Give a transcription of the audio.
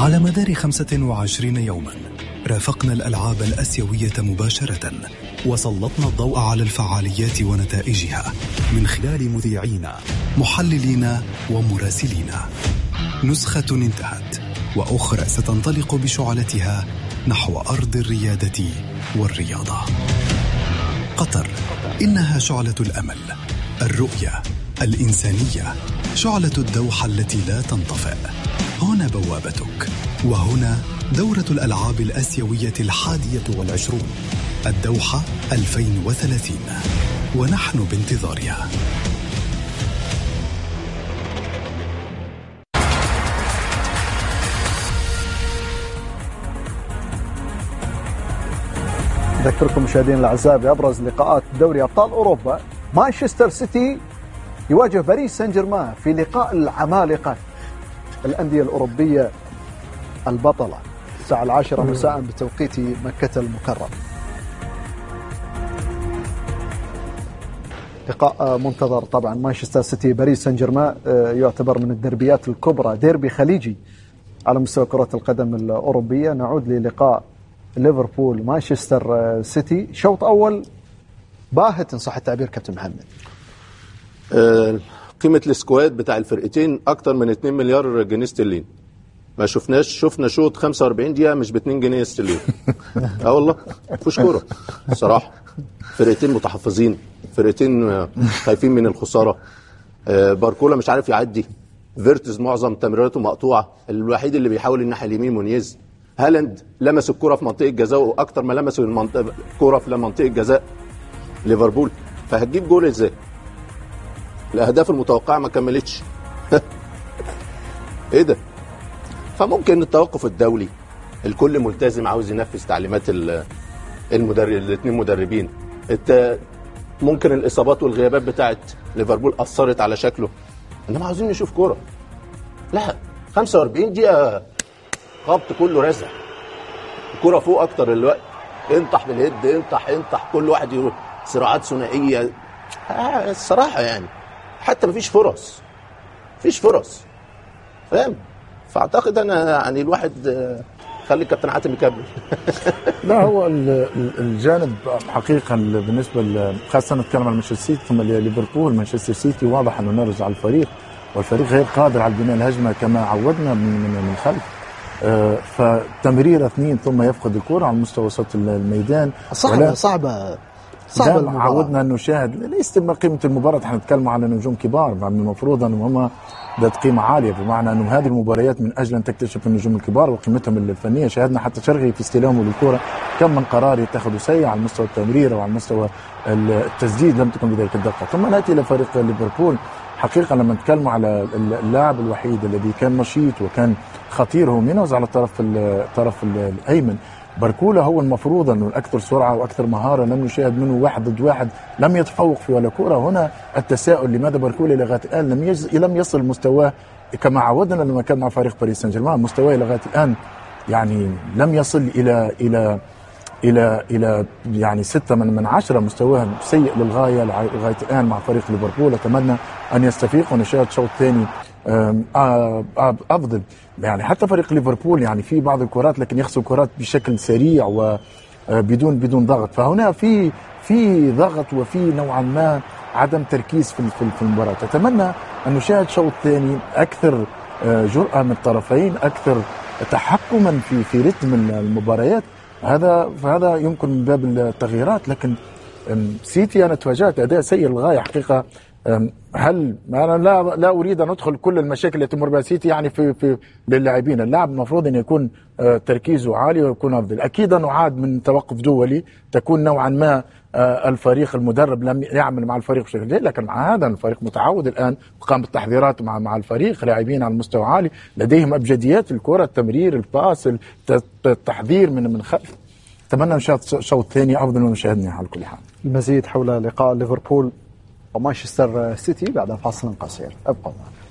على مدار 25 يوما رافقنا الألعاب الآسيوية مباشرة، وسلطنا الضوء على الفعاليات ونتائجها من خلال مذيعينا، محللينا ومراسلينا. نسخة انتهت وأخرى ستنطلق بشعلتها نحو أرض الريادة والرياضة. قطر إنها شعلة الأمل، الرؤية، الإنسانية، شعلة الدوحة التي لا تنطفئ. هنا بوابتك، وهنا دورة الألعاب الآسيوية 21، الدوحة 2030، ونحن بانتظارها. أذكركم مشاهدينا الأعزاء بأبرز لقاءات دوري أبطال أوروبا. مانشستر سيتي يواجه باريس سان جيرمان في لقاء العمالقة الأندية الأوروبية البطلة الساعة 10 مساء بتوقيت مكة المكرمة. لقاء منتظر طبعا. مانشستر سيتي باريس سان جيرمان يعتبر من الدربيات الكبرى، ديربي خليجي على مستوى كرة القدم الأوروبية. نعود للقاء ليفربول مانشستر سيتي. شوط أول باهت إن صح التعبير كابتن محمد. قيمة السكواد بتاع الفرقتين أكتر من 2 مليار جنيه استرليني. ما شفنا شوط 45 دقيقة مش ب2 جنيه استرليني. والله مفيش كورة الصراحة. فرقتين متحفظين، فرقتين خايفين من الخسارة. باركولا مش عارف يعدي، فيرتز معظم تمريراته مقطوعة، الوحيد اللي بيحاول الناحية اليمين مونيز. هالاند لمس الكرة في منطقة جزاء وأكتر ما لمس الكرة في منطقة جزاء ليفربول. فهتجيب جول ازاي؟ الأهداف المتوقعة ما كملتش. ايه ده؟ فممكن التوقف الدولي، الكل ملتزم عاوز ينفذ تعليمات الاثنين مدربين. ممكن الإصابات والغيابات بتاعت ليفربول أثرت على شكله، إنما عاوزين نشوف كرة. لا 45 دقيقة خبط كله رزع، الكرة فوق أكتر الوقت، انطح بالهيد، انطح كل واحد يروح صراعات ثنائية. الصراحة يعني حتى مفيش فرص، فاهم؟ فاعتقد انا يعني الواحد خلي الكابتن حاتم يكمل. لا هو الجانب حقيقة بالنسبة خاصة نتكلم عن مانشستر سيتي ثم ليفربول. مانشستر سيتي واضح انه نرجع على الفريق، والفريق غير قادر على بناء الهجمة كما عودنا من خلف. فتمريرة 2 ثم يفقد الكرة على مستوى وسط الميدان. صعبة عودنا أن نشاهد. ليست قيمة المباراة، احنا نتكلم على نجوم كبار، من المفروض أنهم هم ذات قيمة عالية، بمعنى أن هذه المباريات من أجل أن تكتشف النجوم الكبار وقيمتهم الفنية. شاهدنا حتى شرقي في استلامه للكرة كم من قرار يتخذ سيء على مستوى التمرير وعلى مستوى التسديد لم تكن بذلك الدقة. ثم نأتي إلى فريق ليفربول. حقيقة لما نتكلم على اللاعب الوحيد الذي كان نشيط وكان خطير هو مينوز على الطرف الأيمن. باركولا هو المفروض أنه الأكثر سرعة وأكثر مهارة، لم نشاهد منه 1 ضد 1، لم يتفوق في ولا كرة. هنا التساؤل لماذا باركولا لغاية الآن لم يصل مستواه كما عودنا لما كان مع فريق باريس سان جيرمان. مستواه لغاية الآن يعني لم يصل إلى يعني 6 من 10. مستواه سيء للغاية لغاية الآن مع فريق ليفربول. أتمنى أن يستفيق ونشاهد شوط ثاني أفضل. يعني حتى فريق ليفربول يعني في بعض الكرات لكن يخسر كرات بشكل سريع وبدون ضغط. فهنا في ضغط وفي نوعا ما عدم تركيز في المباراة. أتمنى أن نشاهد شوط ثاني أكثر جرأة من الطرفين، أكثر تحكما في رتم المباريات. فهذا يمكن من باب التغييرات. لكن سيتي أنا تواجهت أداء سيء للغاية حقيقة. هل أنا لا أريد أن أدخل كل المشاكل التي تمر بها سيتي يعني في للاعبين. اللاعب المفروض أن يكون تركيزه عالي ويكون أفضل. أكيد أنه عاد من توقف دولي تكون نوعا ما الفريق المدرب لم يعمل مع الفريق بشكل جيد، لكن مع هذا الفريق متعود الآن وقام بالتحضيرات مع الفريق، لاعبين على مستوى عالي لديهم أبجديات الكرة، التمرير، الباس، التحضير من خلف. أتمنى نشاهد شوط ثاني أفضل من مشاهدنا على كل حال. المزيد حول لقاء ليفربول ومانشستر سيتي بعد فاصل قصير، ابقوا معنا.